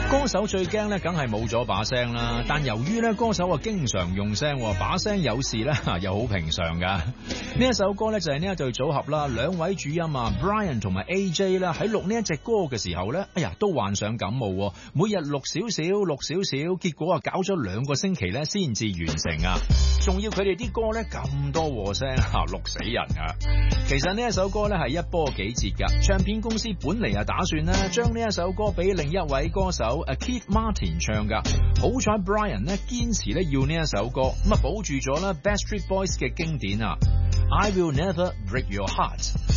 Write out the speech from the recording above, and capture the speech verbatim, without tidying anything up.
歌手最驚咧，梗係冇咗把聲啦。但由於咧，歌手啊經常用聲，把聲有事咧又好平常噶。呢一首歌咧就係呢一對組合啦，兩位主音啊 Brian 同埋 A J 啦，喺錄呢一隻歌嘅時候咧，哎呀都患上感冒，每日錄少少錄少少，結果啊搞咗兩個星期咧先至完成啊。仲要佢哋啲歌咧咁多和聲啊，錄死人啊！其實呢一首歌咧係一波幾折噶，唱片公司本嚟啊打算咧將呢一首歌俾另一位歌手 Keith Martin 唱噶，好彩 Brian 咧堅持咧要呢一首歌，咁啊保住咗啦 Backstreet Boys 嘅經典啊 I Will Never Break Your Heart。